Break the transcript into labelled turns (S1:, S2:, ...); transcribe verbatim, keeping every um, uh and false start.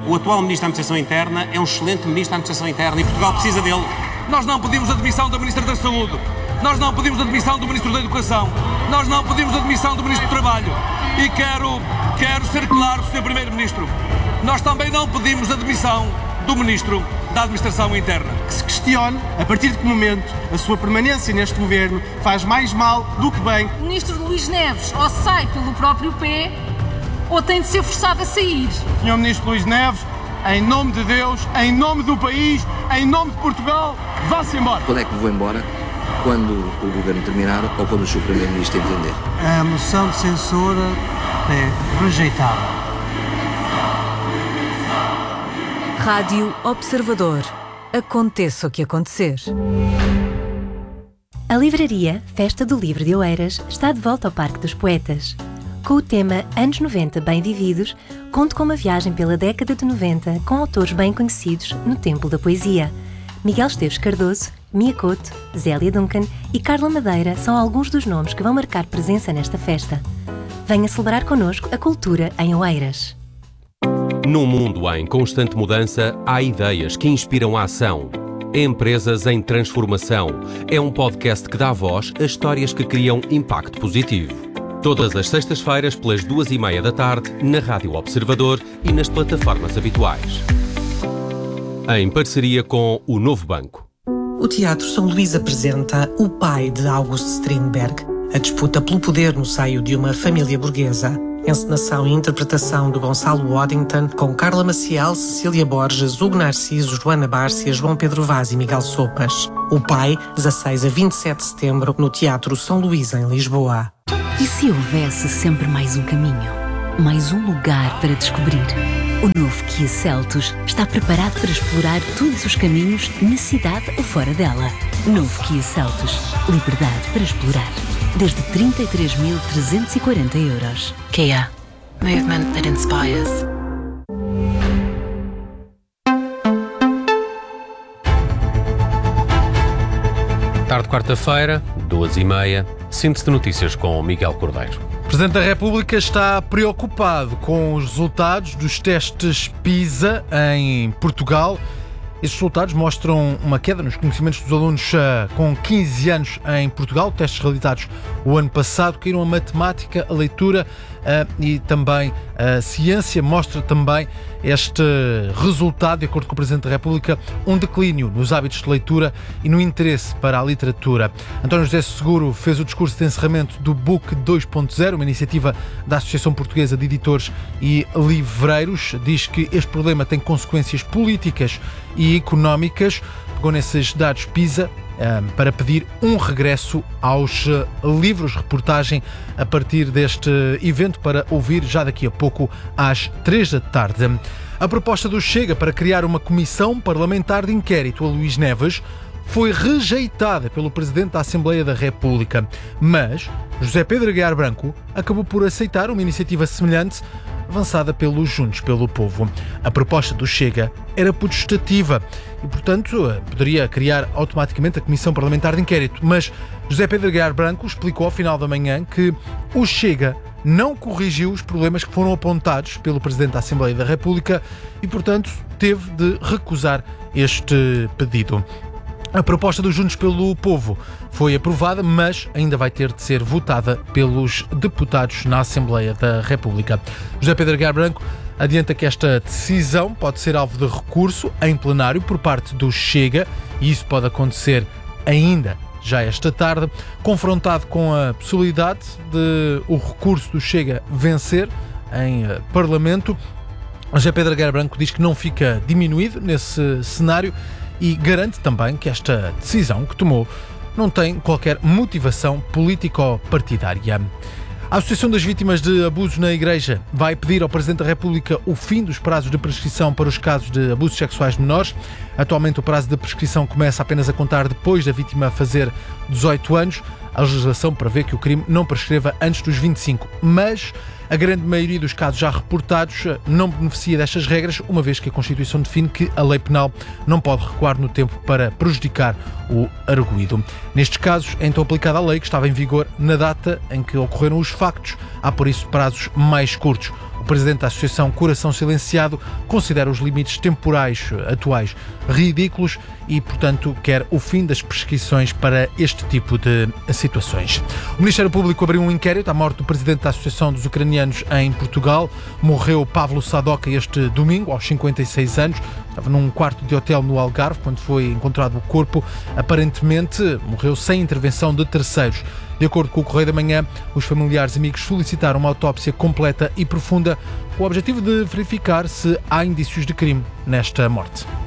S1: O atual Ministro da Administração Interna é um excelente Ministro da Administração Interna e Portugal precisa dele.
S2: Nós não pedimos a demissão da Ministra da Saúde. Nós não pedimos a demissão do Ministro da Educação. Nós não pedimos a demissão do Ministro do Trabalho. E quero, quero ser claro, senhor Primeiro-Ministro, nós também não pedimos a demissão do Ministro da Administração Interna.
S3: Que se questione, a partir de que momento a sua permanência neste governo faz mais mal do que bem.
S4: O Ministro Luís Neves ou sai pelo próprio pé ou tem de ser forçado a sair.
S3: senhor Ministro Luís Neves, em nome de Deus, em nome do país, em nome de Portugal, vá-se embora.
S5: Quando é que vou embora? Quando o governo terminar ou quando o senhor Primeiro-Ministro entender?
S6: A moção de censura é rejeitada.
S7: Rádio Observador. Aconteça o que acontecer.
S8: A livraria Festa do Livro de Oeiras está de volta ao Parque dos Poetas. Com o tema Anos noventa Bem Vividos, conto com uma viagem pela década de noventa com autores bem conhecidos no Templo da Poesia. Miguel Esteves Cardoso, Mia Couto, Zélia Duncan e Carla Madeira são alguns dos nomes que vão marcar presença nesta festa. Venha celebrar connosco a cultura em Oeiras.
S9: Num mundo em constante mudança, há ideias que inspiram a ação. Empresas em Transformação é um podcast que dá voz a histórias que criam impacto positivo. Todas as sextas-feiras, pelas duas e meia da tarde, na Rádio Observador e nas plataformas habituais. Em parceria com o Novo Banco.
S10: O Teatro São Luís apresenta O Pai de August Strindberg, a disputa pelo poder no seio de uma família burguesa. Encenação e interpretação de Gonçalo Waddington, com Carla Maciel, Cecília Borges, Hugo Narciso, Joana Bárcia, João Pedro Vaz e Miguel Sopas. O Pai, dezasseis a vinte e sete de setembro, no Teatro São Luís, em Lisboa.
S11: E se houvesse sempre mais um caminho? Mais um lugar para descobrir? O novo Kia Seltos está preparado para explorar todos os caminhos na cidade ou fora dela. Novo Kia Seltos. Liberdade para explorar. Desde trinta e três mil trezentos e quarenta euros. Kia. Movement that inspires.
S9: Tarde quarta-feira, duas e meia, síntese de notícias com Miguel Cordeiro.
S12: O Presidente da República está preocupado com os resultados dos testes PISA em Portugal. Esses resultados mostram uma queda nos conhecimentos dos alunos uh, com quinze anos em Portugal. Testes realizados o ano passado caíram a matemática, a leitura uh, e também a ciência. Mostra também este resultado, de acordo com o Presidente da República, um declínio nos hábitos de leitura e no interesse para a literatura. António José Seguro fez o discurso de encerramento do Book dois ponto zero, uma iniciativa da Associação Portuguesa de Editores e Livreiros. Diz que este problema tem consequências políticas e económicas. Pegou nesses dados PISA um, para pedir um regresso aos uh, livros. Reportagem a partir deste evento para ouvir já daqui a pouco às três da tarde. A proposta do Chega para criar uma comissão parlamentar de inquérito a Luís Neves foi rejeitada pelo Presidente da Assembleia da República, mas José Pedro Aguiar Branco acabou por aceitar uma iniciativa semelhante avançada pelos Juntos pelo Povo. A proposta do Chega era putestativa e, portanto, poderia criar automaticamente a Comissão Parlamentar de Inquérito, mas José Pedro Aguiar Branco explicou ao final da manhã que o Chega não corrigiu os problemas que foram apontados pelo Presidente da Assembleia da República e, portanto, teve de recusar este pedido. A proposta dos Juntos pelo Povo foi aprovada, mas ainda vai ter de ser votada pelos deputados na Assembleia da República. José Pedro Aguiar Branco adianta que esta decisão pode ser alvo de recurso em plenário por parte do Chega e isso pode acontecer ainda já esta tarde, confrontado com a possibilidade de o recurso do Chega vencer em Parlamento. José Pedro Aguiar Branco diz que não fica diminuído nesse cenário e garante também que esta decisão que tomou não tem qualquer motivação político-partidária. A Associação das Vítimas de Abusos na Igreja vai pedir ao Presidente da República o fim dos prazos de prescrição para os casos de abusos sexuais de menores. Atualmente o prazo de prescrição começa apenas a contar depois da vítima fazer dezoito anos. A legislação prevê que o crime não prescreva antes dos vinte e cinco, mas a grande maioria dos casos já reportados não beneficia destas regras, uma vez que a Constituição define que a lei penal não pode recuar no tempo para prejudicar o arguido. Nestes casos, é então aplicada a lei que estava em vigor na data em que ocorreram os factos. Há, por isso, prazos mais curtos. O presidente da Associação Coração Silenciado considera os limites temporais atuais ridículos e, portanto, quer o fim das prescrições para este tipo de situações. O Ministério Público abriu um inquérito à morte do presidente da Associação dos Ucranianos em Portugal. Morreu Pavlo Sadoka este domingo, aos cinquenta e seis anos. Estava num quarto de hotel no Algarve quando foi encontrado o corpo. Aparentemente, morreu sem intervenção de terceiros. De acordo com o Correio da Manhã, os familiares e amigos solicitaram uma autópsia completa e profunda com o objetivo de verificar se há indícios de crime nesta morte.